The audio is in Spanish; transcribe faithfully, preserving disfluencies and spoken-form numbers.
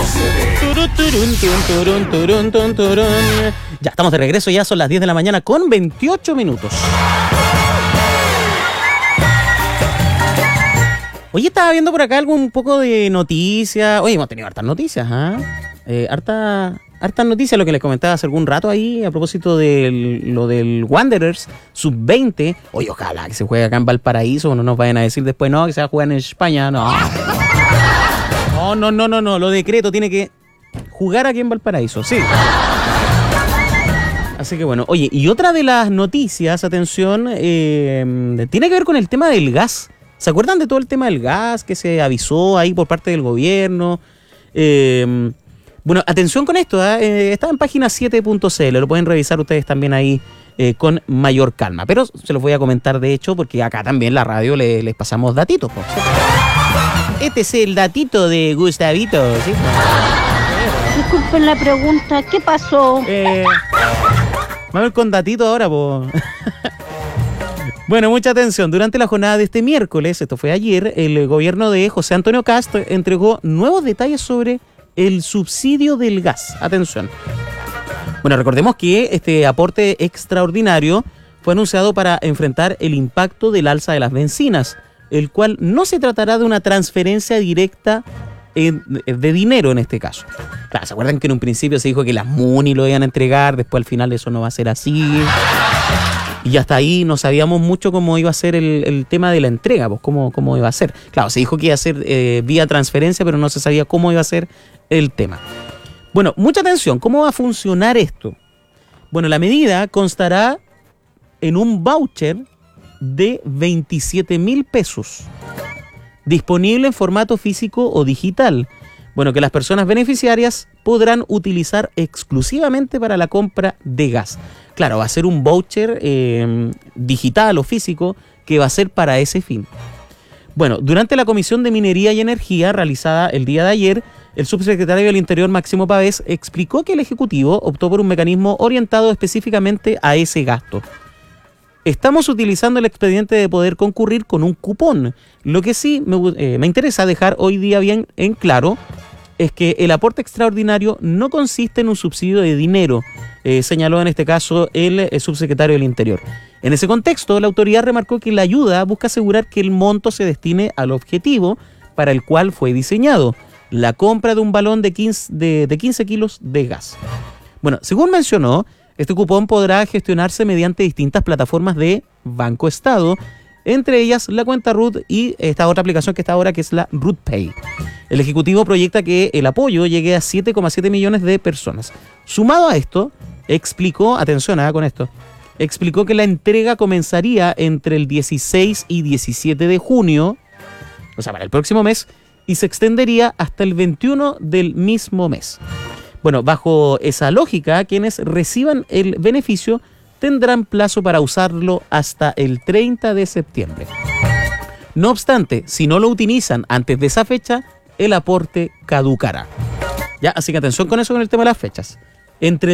Turun, turun, turun, turun, turun, turun. Ya estamos de regreso, ya son las diez de la mañana con veintiocho minutos. Oye, estaba viendo por acá algo un poco de noticias. Oye, hemos tenido hartas noticias, ¿ah? ¿eh? Eh, harta, hartas noticias, lo que les comentaba hace algún rato ahí, a propósito de lo del Wanderers sub veinte. Oye, ojalá que se juegue acá en Valparaíso, no nos vayan a decir después, no, que se va a jugar en España, no. No, no, no, no, no, lo decreto, tiene que jugar aquí en Valparaíso, sí. Así que bueno, oye, y otra de las noticias, atención, eh, tiene que ver con el tema del gas. ¿Se acuerdan de todo el tema del gas que se avisó ahí por parte del gobierno? Eh, bueno, atención con esto, ¿eh? Eh, está en página siete punto c l, lo pueden revisar ustedes también ahí eh, con mayor calma. Pero se los voy a comentar de hecho porque acá también la radio le, les pasamos datitos. ¿Sí? Este es el datito de Gustavito, ¿sí? Disculpen la pregunta, ¿qué pasó? Eh, vamos a ver con datito ahora, po. Bueno, mucha atención. Durante la jornada de este miércoles, esto fue ayer, el gobierno de José Antonio Kast entregó nuevos detalles sobre el subsidio del gas. Atención. Bueno, recordemos que este aporte extraordinario fue anunciado para enfrentar el impacto del alza de las bencinas, el cual no se tratará de una transferencia directa de dinero en este caso. Claro, ¿se acuerdan que en un principio se dijo que las MUNI lo iban a entregar? Después al final eso no va a ser así. Y hasta ahí no sabíamos mucho cómo iba a ser el, el tema de la entrega, pues cómo, cómo iba a ser. Claro, se dijo que iba a ser eh, vía transferencia, pero no se sabía cómo iba a ser el tema. Bueno, mucha atención, ¿cómo va a funcionar esto? Bueno, la medida constará en un voucher de veintisiete mil pesos, disponible en formato físico o digital. Bueno, que las personas beneficiarias podrán utilizar exclusivamente para la compra de gas. Claro, va a ser un voucher eh, digital o físico que va a ser para ese fin. Bueno, durante la Comisión de Minería y Energía realizada el día de ayer, el subsecretario del Interior, Máximo Pavés, explicó que el Ejecutivo optó por un mecanismo orientado específicamente a ese gasto. Estamos utilizando el expediente de poder concurrir con un cupón. Lo que sí me, eh, me interesa dejar hoy día bien en claro es que el aporte extraordinario no consiste en un subsidio de dinero, eh, señaló en este caso el, el subsecretario del Interior. En ese contexto, la autoridad remarcó que la ayuda busca asegurar que el monto se destine al objetivo para el cual fue diseñado, la compra de un balón de quince, de, de quince kilos de gas. Bueno, según mencionó, este cupón podrá gestionarse mediante distintas plataformas de Banco Estado, entre ellas la cuenta R U T y esta otra aplicación que está ahora, que es la R U T Pay. El Ejecutivo proyecta que el apoyo llegue a siete coma siete millones de personas. Sumado a esto, explicó, atención ah, con esto, explicó que la entrega comenzaría entre el dieciséis y diecisiete de junio, o sea, para el próximo mes, y se extendería hasta el veintiuno del mismo mes. Bueno, bajo esa lógica, quienes reciban el beneficio tendrán plazo para usarlo hasta el treinta de septiembre. No obstante, si no lo utilizan antes de esa fecha, el aporte caducará. Ya, así que atención con eso, con el tema de las fechas. Entre